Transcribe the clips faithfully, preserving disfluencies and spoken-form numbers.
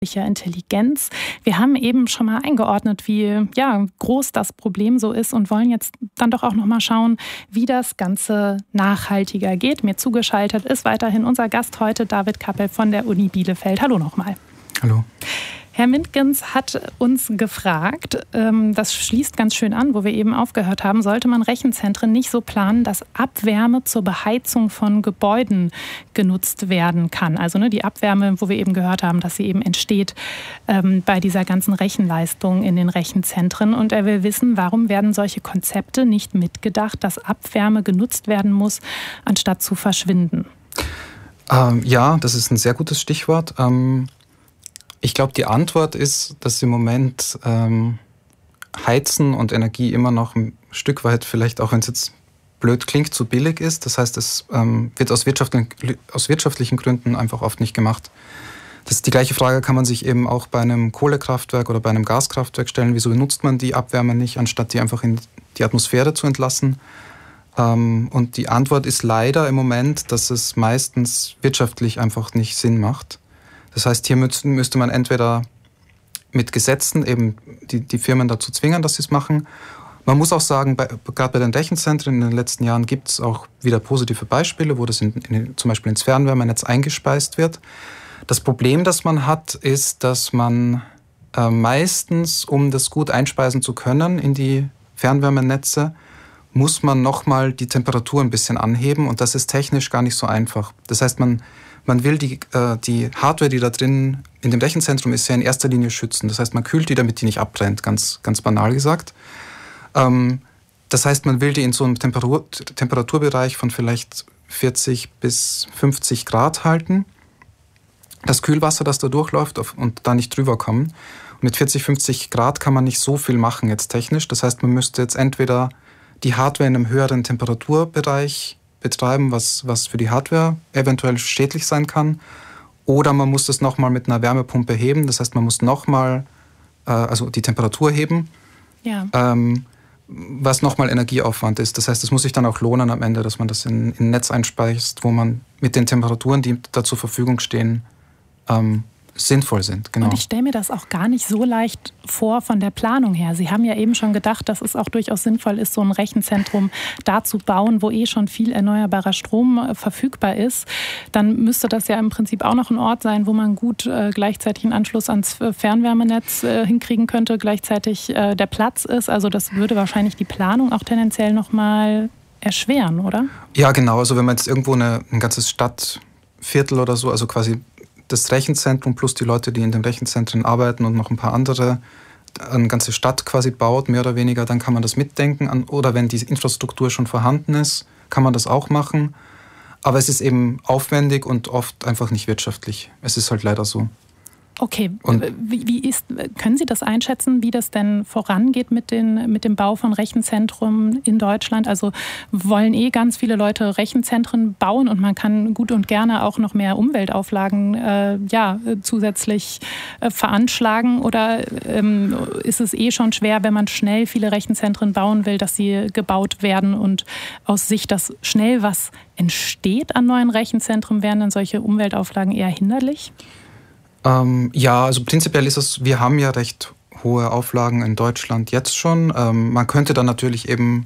Intelligenz. Wir haben eben schon mal eingeordnet, wie ja, groß das Problem so ist und wollen jetzt dann doch auch noch mal schauen, wie das Ganze nachhaltiger geht. Mir zugeschaltet ist weiterhin unser Gast heute, David Kappel von der Uni Bielefeld. Hallo nochmal. Hallo. Herr Mintgens hat uns gefragt, das schließt ganz schön an, wo wir eben aufgehört haben, sollte man Rechenzentren nicht so planen, dass Abwärme zur Beheizung von Gebäuden genutzt werden kann. Also ne, die Abwärme, wo wir eben gehört haben, dass sie eben entsteht ähm, bei dieser ganzen Rechenleistung in den Rechenzentren. Und er will wissen, warum werden solche Konzepte nicht mitgedacht, dass Abwärme genutzt werden muss, anstatt zu verschwinden? Ähm, ja, das ist ein sehr gutes Stichwort. Ähm Ich glaube, die Antwort ist, dass im Moment ähm, Heizen und Energie immer noch ein Stück weit, vielleicht auch wenn es jetzt blöd klingt, zu billig ist. Das heißt, es ähm, wird aus wirtschaftlichen, aus wirtschaftlichen Gründen einfach oft nicht gemacht. Das ist die gleiche Frage, kann man sich eben auch bei einem Kohlekraftwerk oder bei einem Gaskraftwerk stellen. Wieso nutzt man die Abwärme nicht, anstatt die einfach in die Atmosphäre zu entlassen? Ähm, und die Antwort ist leider im Moment, dass es meistens wirtschaftlich einfach nicht Sinn macht. Das heißt, hier müsste man entweder mit Gesetzen eben die, die Firmen dazu zwingen, dass sie es machen. Man muss auch sagen, bei, gerade bei den Rechenzentren in den letzten Jahren gibt es auch wieder positive Beispiele, wo das in, in, zum Beispiel ins Fernwärmenetz eingespeist wird. Das Problem, das man hat, ist, dass man äh, meistens, um das gut einspeisen zu können in die Fernwärmenetze, muss man nochmal die Temperatur ein bisschen anheben und das ist technisch gar nicht so einfach. Das heißt, man Man will die, äh, die Hardware, die da drin in dem Rechenzentrum ist, ja in erster Linie schützen. Das heißt, man kühlt die, damit die nicht abbrennt, ganz, ganz banal gesagt. Ähm, das heißt, man will die in so einem Temperatur, Temperaturbereich von vielleicht vierzig bis fünfzig Grad halten. Das Kühlwasser, das da durchläuft und da nicht drüber kommen. Und mit vierzig, fünfzig Grad kann man nicht so viel machen jetzt technisch. Das heißt, man müsste jetzt entweder die Hardware in einem höheren Temperaturbereich betreiben, was, was für die Hardware eventuell schädlich sein kann. Oder man muss das nochmal mit einer Wärmepumpe heben. Das heißt, man muss nochmal äh, also die Temperatur heben, ja. ähm, was nochmal Energieaufwand ist. Das heißt, es muss sich dann auch lohnen am Ende, dass man das in, in ein Netz einspeist, wo man mit den Temperaturen, die da zur Verfügung stehen, ähm, sinnvoll sind. Genau. Und ich stelle mir das auch gar nicht so leicht vor von der Planung her. Sie haben ja eben schon gedacht, dass es auch durchaus sinnvoll ist, so ein Rechenzentrum da zu bauen, wo eh schon viel erneuerbarer Strom verfügbar ist. Dann müsste das ja im Prinzip auch noch ein Ort sein, wo man gut äh, gleichzeitig einen Anschluss ans Fernwärmenetz äh, hinkriegen könnte, gleichzeitig äh, der Platz ist. Also das würde wahrscheinlich die Planung auch tendenziell nochmal erschweren, oder? Ja, genau. Also wenn man jetzt irgendwo eine, ein ganzes Stadtviertel oder so, also quasi das Rechenzentrum plus die Leute, die in den Rechenzentren arbeiten und noch ein paar andere, eine ganze Stadt quasi baut, mehr oder weniger, dann kann man das mitdenken. Oder wenn die Infrastruktur schon vorhanden ist, kann man das auch machen. Aber es ist eben aufwendig und oft einfach nicht wirtschaftlich. Es ist halt leider so. Okay, und wie, wie ist, können Sie das einschätzen, wie das denn vorangeht mit, den, mit dem Bau von Rechenzentren in Deutschland? Also wollen eh ganz viele Leute Rechenzentren bauen und man kann gut und gerne auch noch mehr Umweltauflagen äh, ja, zusätzlich äh, veranschlagen? Oder ähm, ist es eh schon schwer, wenn man schnell viele Rechenzentren bauen will, dass sie gebaut werden und aus Sicht, dass schnell was entsteht an neuen Rechenzentren, wären dann solche Umweltauflagen eher hinderlich? Ähm, ja, also prinzipiell ist es, wir haben ja recht hohe Auflagen in Deutschland jetzt schon. Ähm, man könnte dann natürlich eben,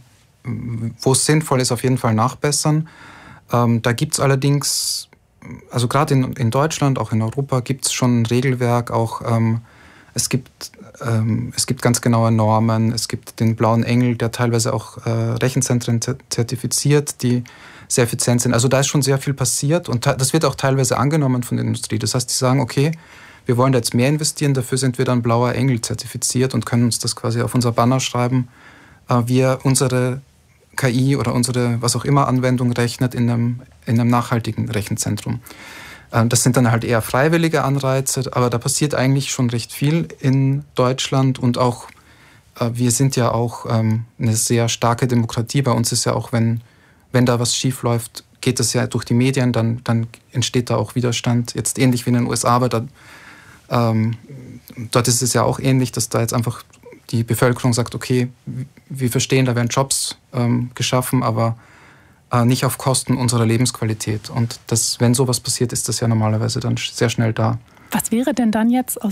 wo es sinnvoll ist, auf jeden Fall nachbessern. Ähm, da gibt es allerdings, also gerade in, in Deutschland, auch in Europa, gibt es schon ein Regelwerk, auch ähm, es gibt, ähm, es gibt ganz genaue Normen, es gibt den Blauen Engel, der teilweise auch äh, Rechenzentren zertifiziert, die sehr effizient sind. Also da ist schon sehr viel passiert und das wird auch teilweise angenommen von der Industrie. Das heißt, die sagen, okay, wir wollen da jetzt mehr investieren, dafür sind wir dann Blauer Engel zertifiziert und können uns das quasi auf unser Banner schreiben. Wir unsere K I oder unsere was auch immer Anwendung rechnet in einem, in einem nachhaltigen Rechenzentrum. Das sind dann halt eher freiwillige Anreize, aber da passiert eigentlich schon recht viel in Deutschland und auch, wir sind ja auch eine sehr starke Demokratie. Bei uns ist ja auch, wenn Wenn da was schief läuft, geht das ja durch die Medien, dann, dann entsteht da auch Widerstand. Jetzt ähnlich wie in den U S A, aber da, ähm, dort ist es ja auch ähnlich, dass da jetzt einfach die Bevölkerung sagt, okay, wir verstehen, da werden Jobs ähm, geschaffen, aber äh, nicht auf Kosten unserer Lebensqualität. Und das, wenn sowas passiert, ist das ja normalerweise dann sehr schnell da. Was wäre denn dann jetzt aus